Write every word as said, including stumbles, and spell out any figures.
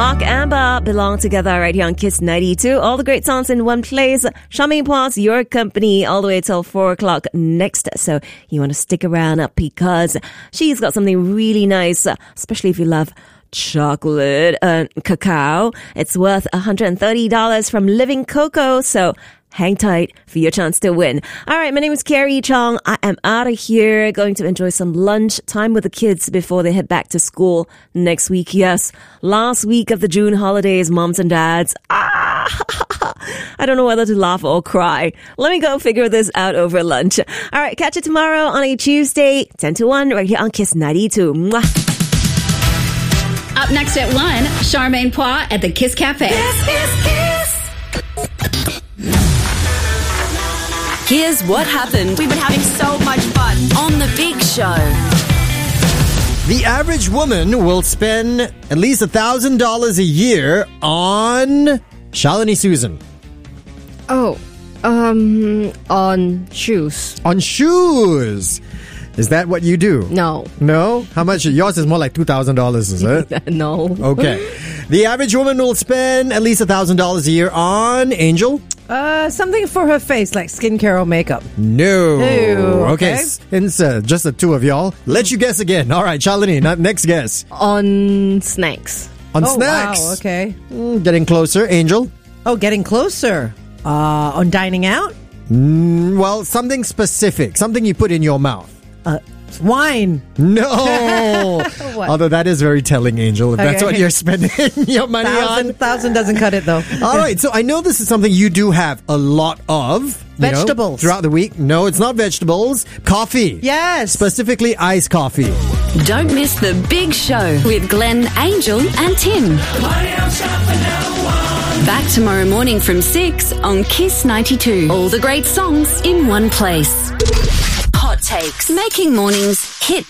Mark Amber belong together right here on Kiss ninety-two. All the great songs in one place. Charmaine Poir's Your Company all the way till four o'clock next. So you want to stick around because she's got something really nice, especially if you love chocolate and cacao. It's worth one hundred thirty dollars from Living Cocoa. So hang tight for your chance to win. All right, my name is Carrie Chong. I am out of here, going to enjoy some lunch time with the kids before they head back to school next week. Yes, last week of the June holidays, moms and dads. Ah, I don't know whether to laugh or cry. Let me go figure this out over lunch. All right, catch you tomorrow on a Tuesday, ten to one, right here on Kiss ninety-two. Mwah. Up next at one, Charmaine Poir at the Kiss Cafe. This is Kiss. Here's what happened. We've been having so much fun on The Big Show. The average woman will spend at least one thousand dollars a year on Shalini Susan. Oh, um, on shoes. On shoes. Is that what you do? No. No? How much? Yours is more like two thousand dollars, is it? No. Okay. The average woman will spend at least one thousand dollars a year on Angel. Uh, something for her face, like skincare or makeup. No. No. Okay. Okay. Since uh, just the two of y'all, let you guess again. All right, Shalini, not next guess. On snacks. On oh, snacks. Wow, okay. Mm, getting closer. Angel. Oh, getting closer. Uh, on dining out? Mm, well, something specific. Something you put in your mouth. Uh, wine. No. Although that is very telling, Angel, if Okay. that's what you're spending your money Thousand, on. thousand doesn't cut it, though. All right, so I know this is something you do have a lot of. you know, Vegetables. throughout the week. No, it's not vegetables. Coffee. Yes. Specifically iced coffee. Don't miss The Big Show with Glenn, Angel and Tim. Back tomorrow morning from six on Kiss ninety-two. All the great songs in one place. Hot takes, making mornings hit